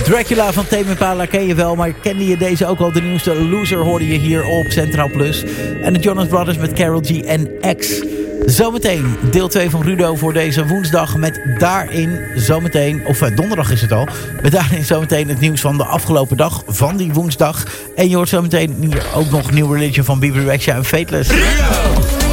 Dracula van Tame Impala ken je wel, maar kende je deze ook al? De nieuwste Loser hoorde je hier op Centraal Plus. En de Jonas Brothers met Karol G en X. Zometeen deel 2 van Rudo voor deze woensdag met daarin zometeen, of donderdag is het al, met daarin zometeen het nieuws van de afgelopen dag van die woensdag. En je hoort zometeen ook nog New Religion van Bebe Rexha en Fateless.